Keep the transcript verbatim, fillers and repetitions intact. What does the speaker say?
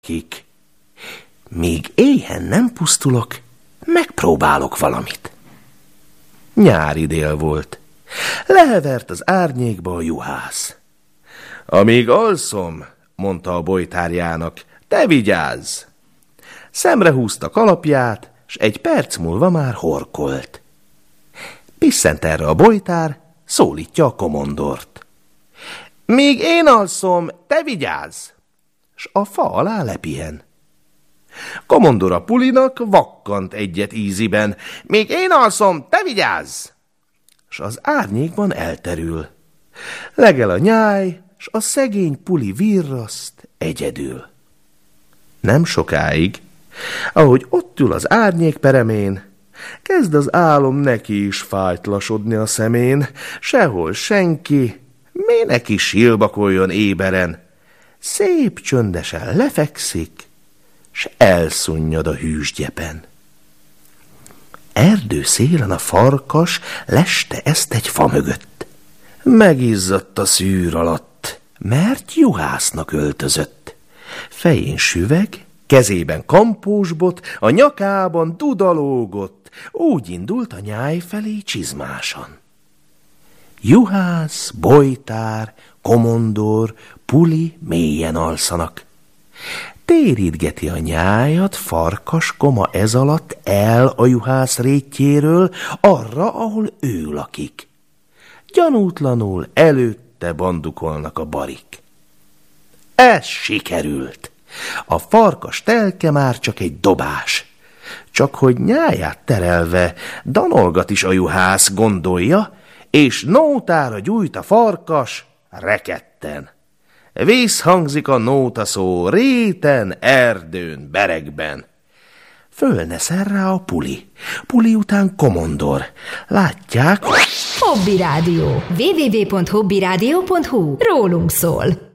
kik. Míg éhen nem pusztulok, megpróbálok valamit. Nyári dél volt. Lehevert az árnyékba a juhász. Amíg alszom, mondta a bojtárjának, te vigyázz! Szemre húzta kalapját, s egy perc múlva már horkolt. Pisszent erre a bojtár, szólítja a komondort. Míg én alszom, te vigyázz! S a fa alá lepihen. Komondor a pulinak vakkant egyet íziben. Míg én alszom, te vigyázz! S az árnyékban elterül. Legel a nyáj, s a szegény puli virraszt egyedül. Nem sokáig, ahogy ott ül az árnyék peremén, kezd az álom neki is fájtlasodni a szemén, sehol senki, mi neki silbakoljon éberen. Szép csöndesen lefekszik, s elszunnyad a hűsgyepen. Erdő szélen a farkas leste ezt egy fa mögött. Megizzadt a szűr alatt, mert juhásznak öltözött. Fején süveg, kezében kampósbot, a nyakában dudalógott, úgy indult a nyáj felé csizmásan. Juhász, bojtár, komondor, puli mélyen alszanak. Térítgeti a nyájat farkas koma ez alatt el a juhász rétjéről arra, ahol ő lakik. Gyanútlanul előtte bandukolnak a barik. Ez sikerült. A farkas telke már csak egy dobás. Csak hogy nyáját terelve danolgat is a juhász, gondolja, és nótára gyújt a farkas reketten. Visszhangzik a nótaszó réten, erdőn, beregben. Fölneszel rá a puli. Puli után komondor. Látják... Hobby Rádió. double-u double-u double-u pont hobby rádió pont hu. Rólunk szól.